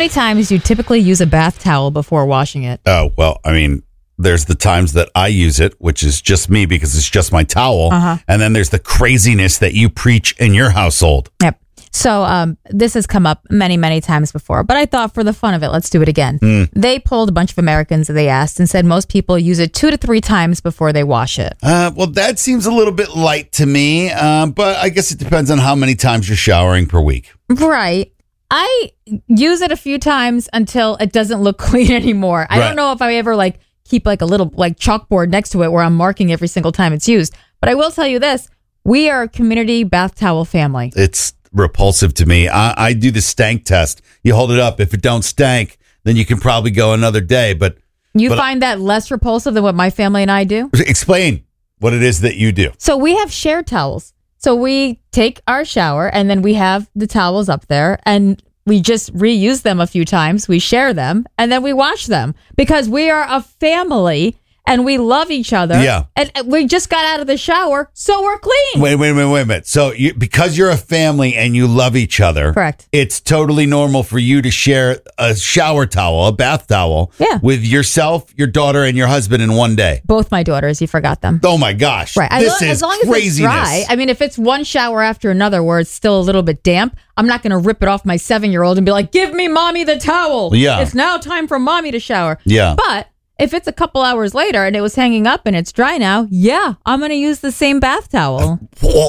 many times do you typically use a bath towel before washing it? Oh, well, I mean, there's the times that I use it, which is just me because it's just my towel. And then there's the craziness that you preach in your household. Yep. So this has come up many, many times before, but I thought for the fun of it, let's do it again. They polled a bunch of Americans that they asked and said most people use it 2 to 3 times before they wash it. Well, that seems a little bit light to me, but I guess it depends on how many times you're showering per week. Right. I use it a few times until it doesn't look clean anymore. I don't know if I ever keep a little chalkboard next to it where I'm marking every single time it's used. But I will tell you this. We are a community bath towel family. It's repulsive to me. I do the stank test. You hold it up. If it don't stank, then you can probably go another day. But you find that less repulsive than what my family and I do? Explain what it is that you do. So we have shared towels. So we take our shower and then we have the towels up there and we just reuse them a few times. We share them and then we wash them because we are a family and we love each other. Yeah. And we just got out of the shower, so we're clean. Wait a minute. So because you're a family and you love each other, correct, it's totally normal for you to share a shower towel, a bath towel, with yourself, your daughter, and your husband in one day. Both my daughters, you forgot them. Oh my gosh. Right. This is as long as craziness. it's dry. I mean, if it's one shower after another where it's still a little bit damp, I'm not going to rip it off my 7-year-old and be like, give me mommy the towel. Yeah. It's now time for mommy to shower. Yeah. But if it's a couple hours later and it was hanging up and it's dry now, I'm going to use the same bath towel.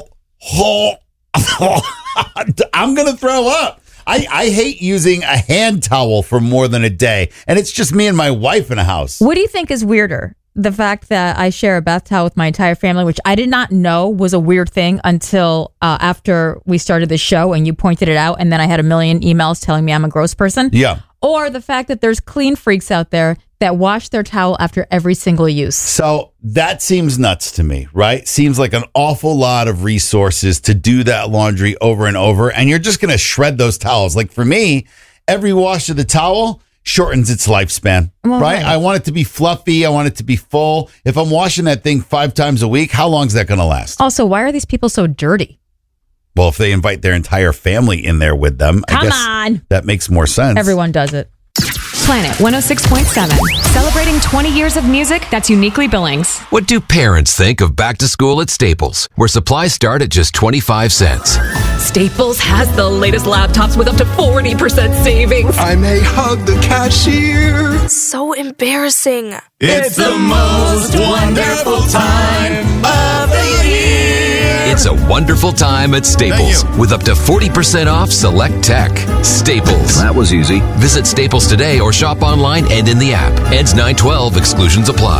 I'm going to throw up. I hate using a hand towel for more than a day. And it's just me and my wife in a house. What do you think is weirder? The fact that I share a bath towel with my entire family, which I did not know was a weird thing until after we started the show and you pointed it out. And then I had a million emails telling me I'm a gross person. Yeah. Or the fact that there's clean freaks out there that wash their towel after every single use. So that seems nuts to me, right? Seems like an awful lot of resources to do that laundry over and over. And you're just going to shred those towels. Like for me, every wash of the towel shortens its lifespan, right? I want it to be fluffy. I want it to be full. If I'm washing that thing 5 times a week, how long is that going to last? Also, why are these people so dirty? Well, if they invite their entire family in there with them, I guess that makes more sense. Everyone does it. Planet 106.7. Celebrating 20 years of music that's uniquely Billings. What do parents think of back to school at Staples, where supplies start at just 25 cents? Staples has the latest laptops with up to 40% savings. I may hug the cashier. So embarrassing. It's the most wonderful time of the year. It's a wonderful time at Staples with up to 40% off select tech. Staples. That was easy. Visit Staples today or shop online and in the app. Ends 9/12. Exclusions apply.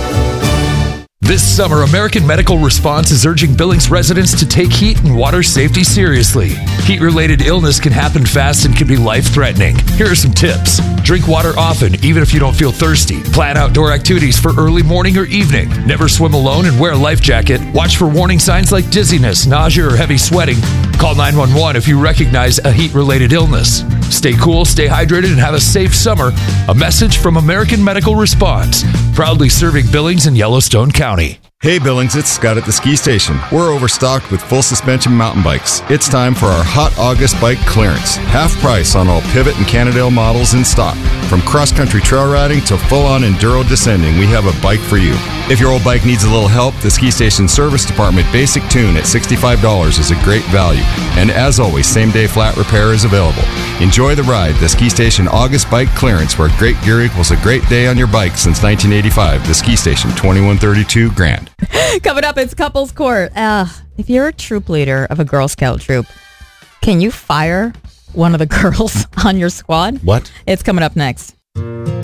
This summer, American Medical Response is urging Billings residents to take heat and water safety seriously. Heat-related illness can happen fast and can be life-threatening. Here are some tips. Drink water often, even if you don't feel thirsty. Plan outdoor activities for early morning or evening. Never swim alone and wear a life jacket. Watch for warning signs like dizziness, nausea, or heavy sweating. Call 911 if you recognize a heat-related illness. Stay cool, stay hydrated, and have a safe summer. A message from American Medical Response, proudly serving Billings and Yellowstone County. Hey Billings, it's Scott at the ski station. We're overstocked with full suspension mountain bikes. It's time for our Hot August bike clearance. Half price on all Pivot and Cannondale models in stock. From cross-country trail riding to full-on enduro descending, we have a bike for you. If your old bike needs a little help, the ski station service department basic tune at $65 is a great value. And as always, same-day flat repair is available. Enjoy the ride, the ski station August bike clearance, where great gear equals a great day on your bike since 1985. The ski station, 2132 Grand. Coming up, it's Couples Court. If you're a troop leader of a Girl Scout troop, can you fire one of the girls on your squad? What? It's coming up next.